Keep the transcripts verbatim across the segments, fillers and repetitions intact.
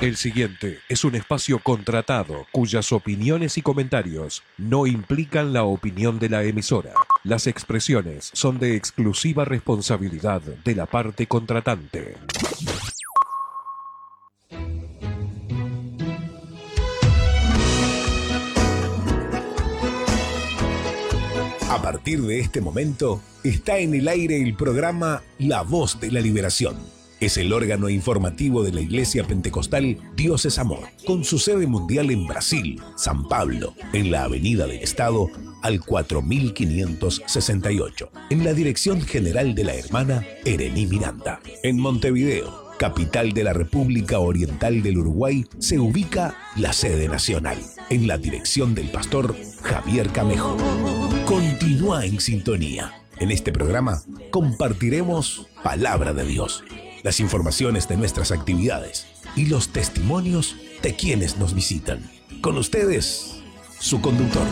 El siguiente es un espacio contratado cuyas opiniones y comentarios no implican la opinión de la emisora. Las expresiones son de exclusiva responsabilidad de la parte contratante. A partir de este momento, está en el aire el programa La Voz de la Liberación. Es el órgano informativo de la Iglesia Pentecostal Dios es Amor, con su sede mundial en Brasil, San Pablo, en la Avenida del Estado, al cuatro mil quinientos sesenta y ocho, en la dirección general de la hermana Erení Miranda. En Montevideo, capital de la República Oriental del Uruguay, se ubica la sede nacional, en la dirección del pastor Javier Camejo. Continúa en sintonía. En este programa compartiremos Palabra de Dios, las informaciones de nuestras actividades y los testimonios de quienes nos visitan. Con ustedes, su conductor.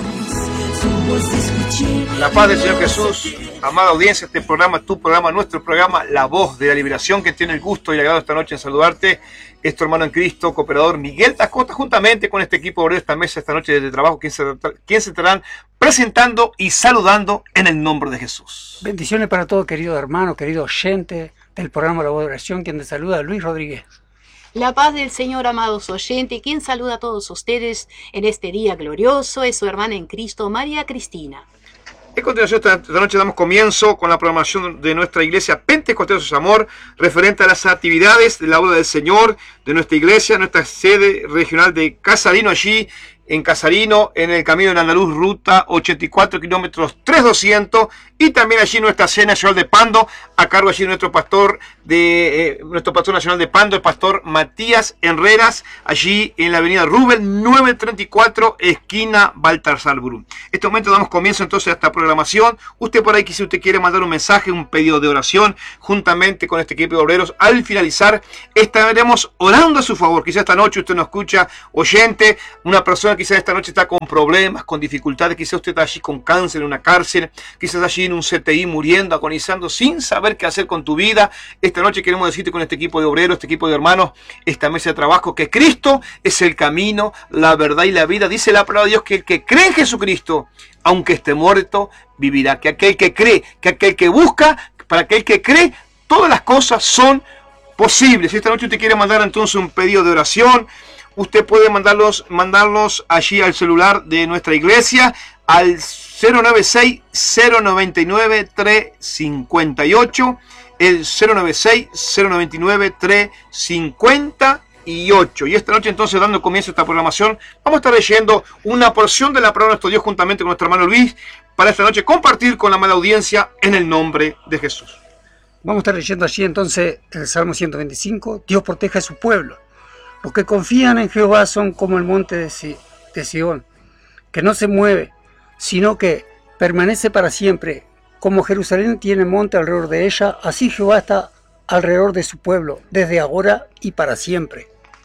La paz del Señor Jesús, amada audiencia, este programa, tu programa, nuestro programa, La Voz de la Liberación, que tiene el gusto y el agrado esta noche en saludarte. Es tu hermano en Cristo, cooperador Miguel Tacota, juntamente con este equipo de esta mesa esta noche de trabajo, quien se, quien se estarán presentando y saludando en el nombre de Jesús. Bendiciones para todo, querido hermano, querido oyente del programa La Voz de la Liberación, quien te saluda, Luis Rodríguez. La paz del Señor, amados oyentes, quien saluda a todos ustedes en este día glorioso es su hermana en Cristo, María Cristina. En continuación, esta, esta noche damos comienzo con la programación de nuestra iglesia Pentecostal de su Amor, referente a las actividades de la obra del Señor de nuestra iglesia, nuestra sede regional de Casarino, allí en Casarino, en el camino de Andaluz, ruta ochenta y cuatro, kilómetros tres mil doscientos, y también allí nuestra sede nacional de Pando, a cargo allí de nuestro pastor de eh, nuestro pastor nacional de Pando, el pastor Matías Herreras, allí en la avenida Rubén novecientos treinta y cuatro, esquina Baltasar Brum. En este momento damos comienzo entonces a esta programación. Usted por ahí, si usted quiere mandar un mensaje, un pedido de oración, juntamente con este equipo de obreros, al finalizar estaremos orando a su favor. Quizás esta noche usted nos escucha, oyente, una persona quizás esta noche está con problemas, con dificultades, quizás usted está allí con cáncer en una cárcel, quizás allí en un C T I muriendo, agonizando, sin saber qué hacer con tu vida. Esta noche queremos decirte con este equipo de obreros, este equipo de hermanos, esta mesa de trabajo, que Cristo es el camino, la verdad y la vida. Dice la palabra de Dios que el que cree en Jesucristo, aunque esté muerto, vivirá. Que aquel que cree, que aquel que busca, para aquel que cree, todas las cosas son posibles. Si esta noche usted quiere mandar entonces un pedido de oración, usted puede mandarlos, mandarlos allí al celular de nuestra iglesia, al cero noventa y seis, cero noventa y nueve, tres cincuenta y ocho, el cero noventa y seis, cero noventa y nueve, tres cincuenta y ocho. Y esta noche entonces, dando comienzo a esta programación, vamos a estar leyendo una porción de la palabra de nuestro Dios juntamente con nuestro hermano Luis, para esta noche compartir con la amada audiencia en el nombre de Jesús. Vamos a estar leyendo allí entonces el Salmo ciento veinticinco, Dios protege a su pueblo. Los que confían en Jehová son como el monte de, Si- de Sión, que no se mueve, sino que permanece para siempre. Como Jerusalén tiene monte alrededor de ella, así Jehová está alrededor de su pueblo, desde ahora y para siempre.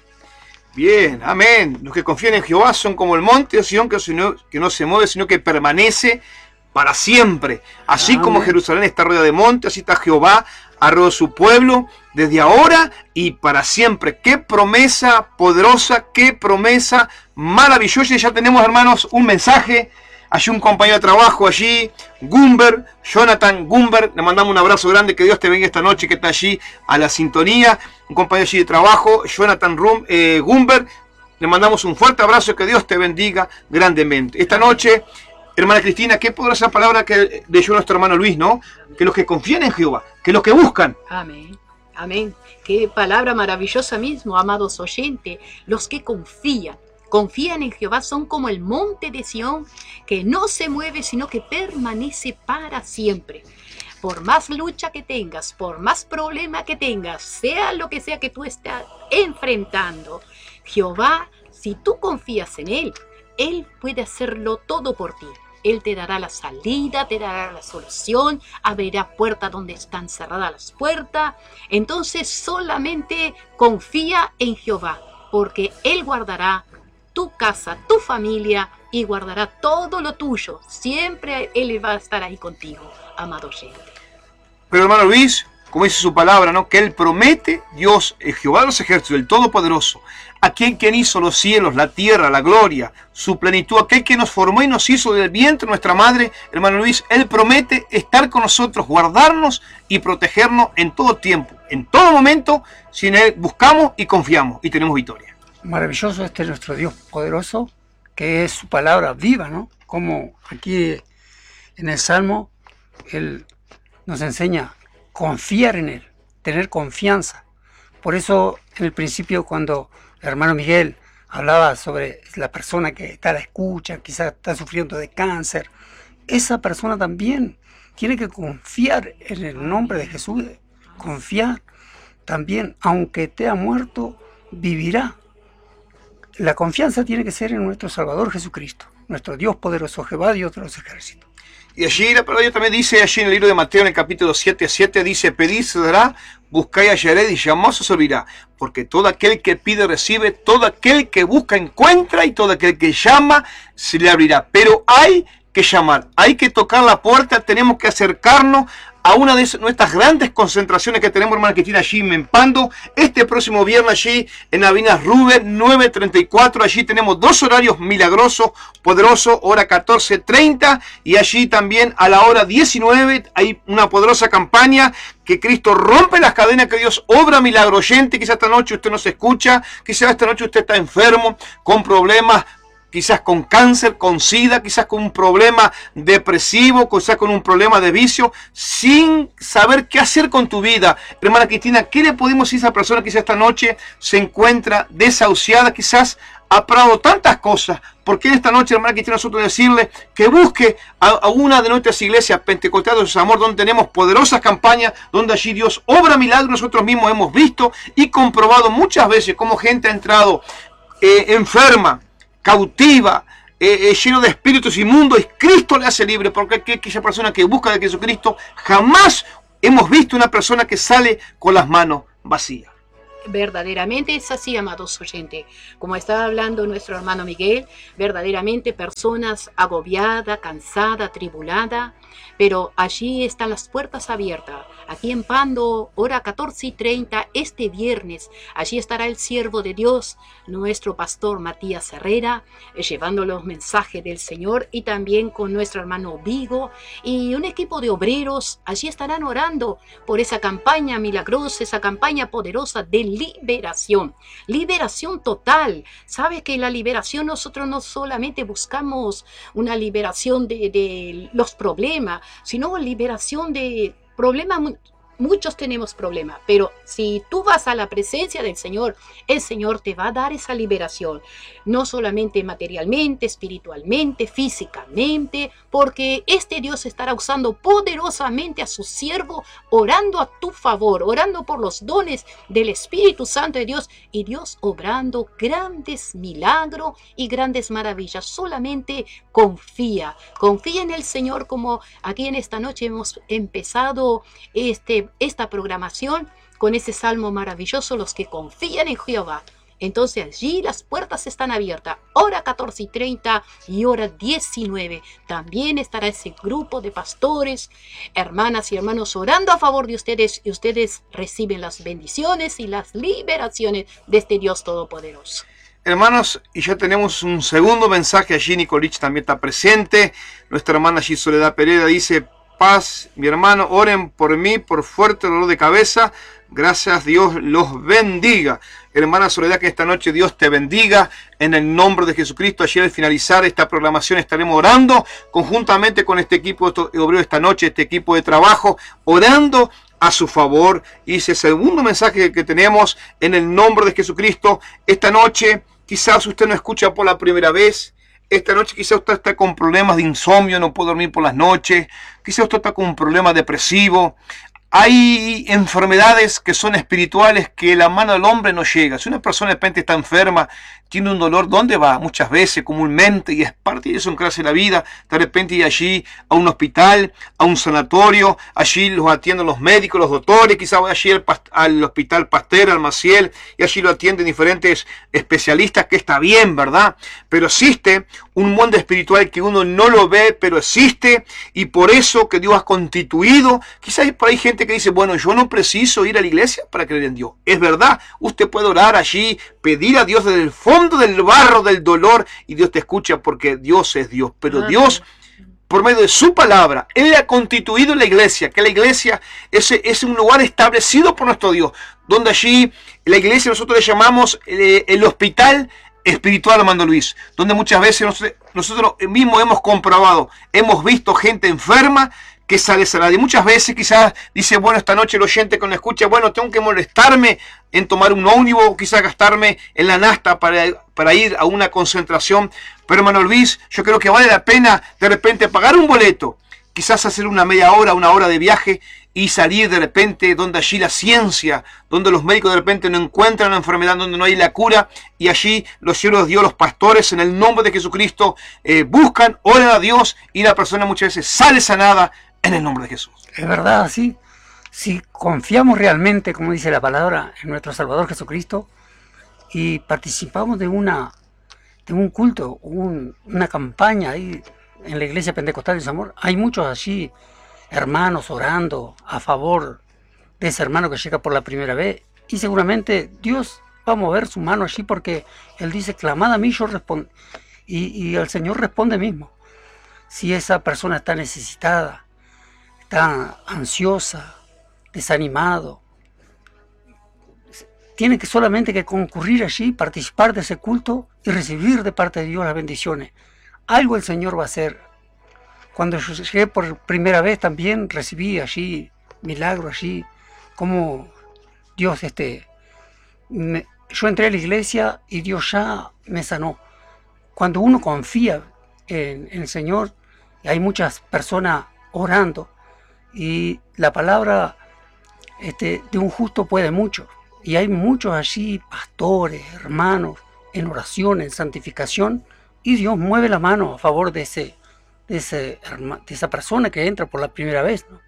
Bien, amén. Los que confían en Jehová son como el monte de Sión, que no, que no se mueve, sino que permanece para siempre. Así amén. Como Jerusalén está rodeada de monte, así está Jehová alrededor de su pueblo, desde ahora y para siempre. Qué promesa poderosa, qué promesa maravillosa. Y ya tenemos, hermanos, un mensaje. Allí un compañero de trabajo, allí, Gumber, Jonathan Gumber, le mandamos un abrazo grande, que Dios te bendiga esta noche, que está allí a la sintonía. Un compañero allí de trabajo, Jonathan Rum, eh, Gumber, le mandamos un fuerte abrazo, que Dios te bendiga grandemente. Esta noche, hermana Cristina, qué poderosa palabra que leyó nuestro hermano Luis, ¿no? Que los que confían en Jehová, que los que buscan. Amén, amén. Qué palabra maravillosa mismo, amados oyentes. Los que confían, confían en Jehová son como el monte de Sión, que no se mueve, sino que permanece para siempre. Por más lucha que tengas, por más problema que tengas, sea lo que sea que tú estás enfrentando, Jehová, si tú confías en Él, Él puede hacerlo todo por ti. Él te dará la salida, te dará la solución, abrirá puertas donde están cerradas las puertas. Entonces solamente confía en Jehová, porque Él guardará tu casa, tu familia, y guardará todo lo tuyo. Siempre Él va a estar ahí contigo, amado oyente. Pero hermano Luis, como dice su palabra, ¿no? Que Él promete, Dios, el Jehová de los ejércitos, el Todopoderoso, aquel quien hizo los cielos, la tierra, la gloria, su plenitud, aquel que nos formó y nos hizo del vientre de nuestra madre, hermano Luis, Él promete estar con nosotros, guardarnos y protegernos en todo tiempo, en todo momento, si en Él buscamos y confiamos y tenemos victoria. Maravilloso este nuestro Dios poderoso, que es su palabra viva, ¿no? Como aquí en el Salmo, Él nos enseña a confiar en Él, tener confianza. Por eso, en el principio, cuando el hermano Miguel hablaba sobre la persona que está a la escucha, quizás está sufriendo de cáncer, esa persona también tiene que confiar en el nombre de Jesús, confiar también, aunque esté muerto, vivirá. La confianza tiene que ser en nuestro Salvador Jesucristo, nuestro Dios poderoso, Jehová, Dios de los ejércitos. Y allí la palabra también dice, allí en el libro de Mateo, en el capítulo siete a siete, dice, pedid se dará, buscáis hallaréis, y llamaos se os abrirá. Porque todo aquel que pide recibe, todo aquel que busca encuentra, y todo aquel que llama se le abrirá. Pero hay que llamar, hay que tocar la puerta, tenemos que acercarnos a una de nuestras grandes concentraciones que tenemos, hermana Cristina, allí en Mempando, este próximo viernes allí en la avenida Rubén nueve treinta y cuatro, allí tenemos dos horarios milagrosos, poderosos, hora catorce treinta, y allí también a la hora diecinueve hay una poderosa campaña que Cristo rompe las cadenas, que Dios obra milagro oyente. Quizás esta noche usted no se escucha, quizás esta noche usted está enfermo, con problemas, quizás con cáncer, con sida, quizás con un problema depresivo, quizás con un problema de vicio, sin saber qué hacer con tu vida. Hermana Cristina, ¿qué le podemos decir a esa persona que quizás esta noche se encuentra desahuciada, quizás ha probado tantas cosas? Porque en esta noche, hermana Cristina, nosotros decirle que busque a, a una de nuestras iglesias pentecostales de su amor, donde tenemos poderosas campañas, donde allí Dios obra milagros. Nosotros mismos hemos visto y comprobado muchas veces cómo gente ha entrado eh, enferma, cautiva, eh, eh, lleno de espíritus inmundos, y Cristo le hace libre, porque aquella persona que busca de Jesucristo, jamás hemos visto una persona que sale con las manos vacías. Verdaderamente es así, amados oyentes. Como estaba hablando nuestro hermano Miguel, verdaderamente personas agobiadas, cansadas, atribuladas, pero allí están las puertas abiertas. Aquí en Pando, hora catorce y treinta, este viernes, allí estará el siervo de Dios, nuestro pastor Matías Herrera, llevando los mensajes del Señor, y también con nuestro hermano Vigo y un equipo de obreros. Allí estarán orando por esa campaña milagrosa, esa campaña poderosa de liberación, liberación total. Sabes que la liberación, nosotros no solamente buscamos una liberación de, de los problemas, sino liberación de problemas. Muchos tenemos problemas, pero si tú vas a la presencia del Señor, el Señor te va a dar esa liberación, no solamente materialmente, espiritualmente, físicamente, porque este Dios estará usando poderosamente a su siervo, orando a tu favor, orando por los dones del Espíritu Santo de Dios, y Dios obrando grandes milagros y grandes maravillas. Solamente confía, confía en el Señor, como aquí en esta noche hemos empezado este esta programación con ese salmo maravilloso, los que confían en Jehová. Entonces allí las puertas están abiertas, hora catorce y treinta y hora diecinueve. También estará ese grupo de pastores, hermanas y hermanos, orando a favor de ustedes, y ustedes reciben las bendiciones y las liberaciones de este Dios Todopoderoso. Hermanos, y ya tenemos un segundo mensaje. Allí Nicolich también está presente. Nuestra hermana allí Soledad Pereira dice: paz, mi hermano, oren por mí por fuerte dolor de cabeza. Gracias, Dios los bendiga. Hermana Soledad, que esta noche Dios te bendiga en el nombre de Jesucristo. Ayer al finalizar esta programación estaremos orando conjuntamente con este equipo de obrero esta noche, este equipo de trabajo, orando a su favor. Y ese segundo mensaje que tenemos en el nombre de Jesucristo. Esta noche quizás usted no escucha por la primera vez. Esta noche quizás usted está con problemas de insomnio, no puede dormir por las noches. Quizás usted está con un problema depresivo. Hay enfermedades que son espirituales que la mano del hombre no llega. Si una persona de repente está enferma, tiene un dolor, ¿dónde va? Muchas veces, comúnmente, y es parte de eso en clase de la vida, de repente ir allí a un hospital, a un sanatorio, allí los atienden los médicos, los doctores, quizás vaya allí al, al hospital Pasteur, al Maciel, y allí lo atienden diferentes especialistas, que está bien, ¿verdad? Pero existe un mundo espiritual que uno no lo ve, pero existe, y por eso que Dios ha constituido. Quizás por ahí gente gente que dice, bueno, yo no preciso ir a la iglesia para creer en Dios. Es verdad, usted puede orar allí, pedir a Dios desde el fondo del barro del dolor y Dios te escucha porque Dios es Dios. Pero Amén. Dios, por medio de su palabra, Él ha constituido la iglesia, que la iglesia es, es un lugar establecido por nuestro Dios, donde allí la iglesia nosotros le llamamos eh, el hospital espiritual, Armando Luis, donde muchas veces nosotros, nosotros mismos hemos comprobado, hemos visto gente enferma que sale sanada. Y muchas veces quizás dice, bueno, esta noche el oyente que nos escucha, bueno, tengo que molestarme en tomar un ómnibus, o quizás gastarme en la nafta para, para ir a una concentración. Pero hermano Luis, yo creo que vale la pena de repente pagar un boleto, quizás hacer una media hora, una hora de viaje y salir de repente donde allí la ciencia, donde los médicos de repente no encuentran la enfermedad, donde no hay la cura, y allí los cielos de Dios, los pastores en el nombre de Jesucristo eh, buscan, oran a Dios y la persona muchas veces sale sanada en el nombre de Jesús. Es verdad, sí. Si confiamos realmente, como dice la palabra, en nuestro Salvador Jesucristo y participamos de una de un culto, un, una campaña ahí en la Iglesia Pentecostal de Zamora, hay muchos allí hermanos orando a favor de ese hermano que llega por la primera vez y seguramente Dios va a mover su mano allí porque Él dice, clamad a mí, yo respondo. Y, y el Señor responde mismo. Si esa persona está necesitada, está ansiosa, desanimado, tiene que solamente que concurrir allí, participar de ese culto y recibir de parte de Dios las bendiciones. Algo el Señor va a hacer. Cuando yo llegué por primera vez también recibí allí milagro allí, como Dios este, me, yo entré a la iglesia y Dios ya me sanó. Cuando uno confía en, en el Señor, hay muchas personas orando y la palabra este, de un justo puede mucho. Y hay muchos allí, pastores, hermanos, en oración, en santificación, y Dios mueve la mano a favor de, ese, de, ese, de esa persona que entra por la primera vez, ¿no?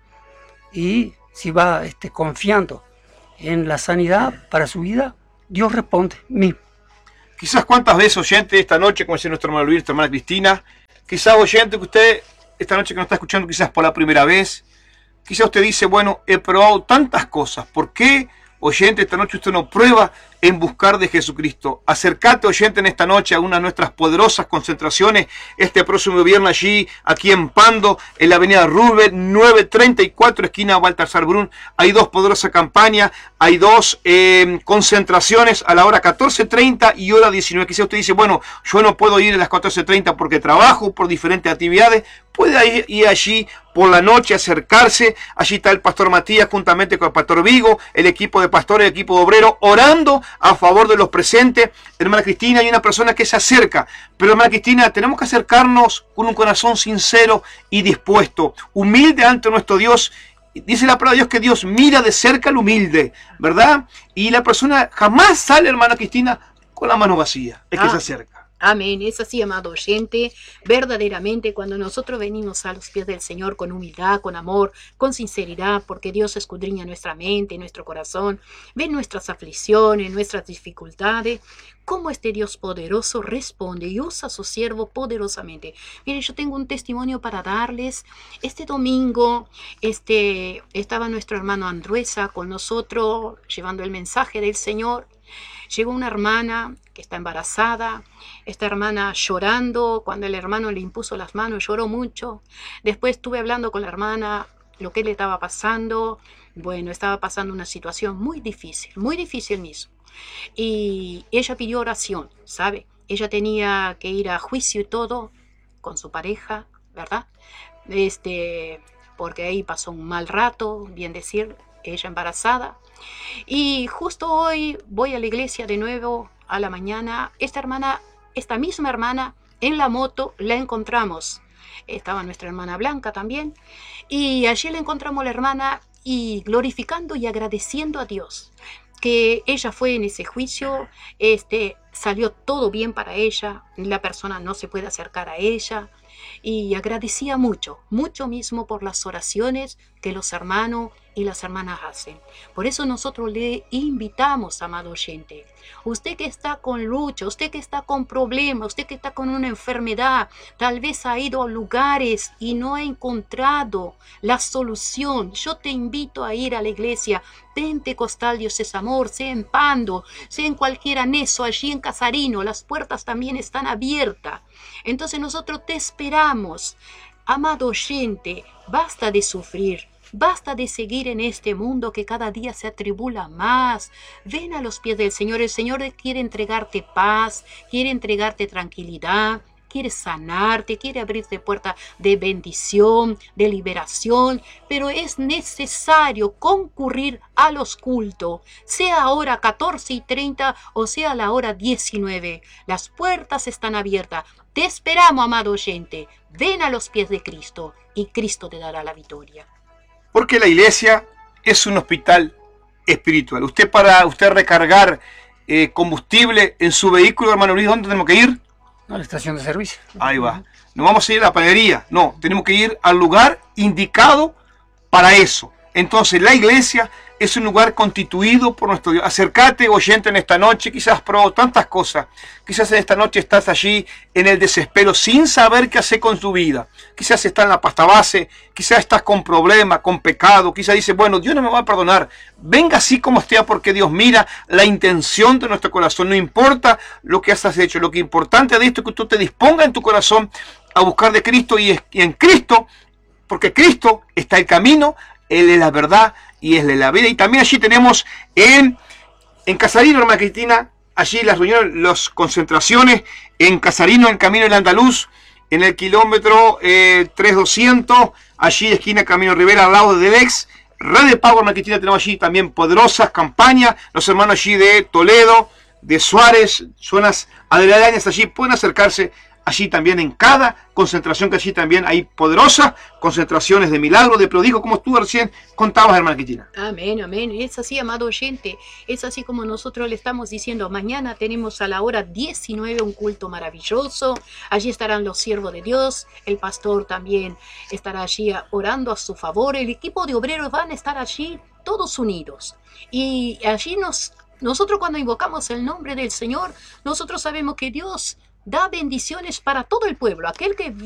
Y si va este, confiando en la sanidad para su vida, Dios responde mismo. Quizás cuántas veces, oyente, esta noche, como decía nuestro hermano Luis, nuestra hermana Cristina, quizás oyente que usted, esta noche que nos está escuchando quizás por la primera vez, quizás usted dice, bueno, he probado tantas cosas, ¿por qué, oyente, esta noche usted no prueba en buscar de Jesucristo? Acercate, oyente, en esta noche a una de nuestras poderosas concentraciones este próximo viernes allí, aquí en Pando, en la avenida Rubén, nueve treinta y cuatro, esquina Baltasar Brun. Hay dos poderosas campañas, hay dos eh, concentraciones a la hora catorce treinta y hora diecinueve. Quizás usted dice, bueno, yo no puedo ir a las catorce treinta porque trabajo por diferentes actividades. Puede ir allí por la noche, acercarse. Allí está el pastor Matías juntamente con el pastor Vigo, el equipo de pastores, el equipo de obreros, orando a favor de los presentes. Hermana Cristina, hay una persona que se acerca, pero hermana Cristina, tenemos que acercarnos con un corazón sincero y dispuesto, humilde ante nuestro Dios. Dice la palabra de Dios que Dios mira de cerca al humilde, ¿verdad? Y la persona jamás sale, hermana Cristina, con la mano vacía, es que Ah. se acerca. Amén, es así, amado oyente. Verdaderamente, cuando nosotros venimos a los pies del Señor con humildad, con amor, con sinceridad, porque Dios escudriña nuestra mente, nuestro corazón, ve nuestras aflicciones, nuestras dificultades, cómo este Dios poderoso responde y usa a su siervo poderosamente. Miren, yo tengo un testimonio para darles. Este domingo este, estaba nuestro hermano Andruesa con nosotros, llevando el mensaje del Señor. Llegó una hermana que está embarazada, esta hermana llorando, cuando el hermano le impuso las manos, lloró mucho. Después estuve hablando con la hermana, lo que le estaba pasando. Bueno, estaba pasando una situación muy difícil, muy difícil mismo. Y ella pidió oración, ¿sabe? Ella tenía que ir a juicio y todo con su pareja, ¿verdad? Este, porque ahí pasó un mal rato, bien decir, ella embarazada. Y justo hoy voy a la iglesia de nuevo a la mañana. Esta hermana, esta misma hermana, en la moto la encontramos. Estaba nuestra hermana Blanca también. Y allí la encontramos la hermana y glorificando y agradeciendo a Dios que ella fue en ese juicio, este, salió todo bien para ella, la persona no se puede acercar a ella. Y agradecía mucho, mucho mismo por las oraciones que los hermanos y las hermanas hacen. Por eso nosotros le invitamos, amado oyente, usted que está con lucha, usted que está con problemas, usted que está con una enfermedad, tal vez ha ido a lugares y no ha encontrado la solución. Yo te invito a ir a la iglesia Pentecostal Dios es Amor, sea en Pando, sea en cualquier anexo, allí en Casarino, las puertas también están abiertas. Entonces nosotros te esperamos. Amado oyente, basta de sufrir. Basta de seguir en este mundo que cada día se atribula más. Ven a los pies del Señor. El Señor quiere entregarte paz, quiere entregarte tranquilidad, quiere sanarte, quiere abrirte puertas de bendición, de liberación. Pero es necesario concurrir a los cultos, sea ahora catorce y treinta o sea la hora diecinueve. Las puertas están abiertas. Te esperamos, amado oyente. Ven a los pies de Cristo y Cristo te dará la victoria. Porque la iglesia es un hospital espiritual. Usted para usted recargar eh, combustible en su vehículo, hermano Luis, ¿dónde tenemos que ir? A la estación de servicio. Ahí va. No vamos a ir a la panadería. No, tenemos que ir al lugar indicado para eso. Entonces la iglesia es un lugar constituido por nuestro Dios. Acércate, oyente, en esta noche. Quizás probó tantas cosas. Quizás en esta noche estás allí en el desespero sin saber qué hacer con tu vida. Quizás estás en la pasta base. Quizás estás con problemas, con pecado. Quizás dices, bueno, Dios no me va a perdonar. Venga así como esté, porque Dios mira la intención de nuestro corazón. No importa lo que hayas hecho. Lo que es importante de esto es que tú te dispongas en tu corazón a buscar de Cristo. Y, es, y en Cristo, porque Cristo está el camino, Él es la verdad y es la vida. Y también allí tenemos en, en Casarino, hermana Cristina, allí las reuniones, las concentraciones en Casarino, en Camino del Andaluz, en el kilómetro eh, tres mil doscientos, allí esquina Camino Rivera, al lado del ex. Red de Pago, hermana Cristina, tenemos allí también poderosas campañas. Los hermanos allí de Toledo, de Suárez, zonas aledañas allí, pueden acercarse allí también en cada concentración, que allí también hay poderosas concentraciones de milagro, de prodigio, como tú recién contabas, hermana Cristina. Amén, amén. Es así, amado oyente. Es así como nosotros le estamos diciendo. Mañana tenemos a la hora diecinueve un culto maravilloso. Allí estarán los siervos de Dios. El pastor también estará allí orando a su favor. El equipo de obreros van a estar allí todos unidos. Y allí nos, nosotros cuando invocamos el nombre del Señor, nosotros sabemos que Dios da bendiciones para todo el pueblo. Aquel que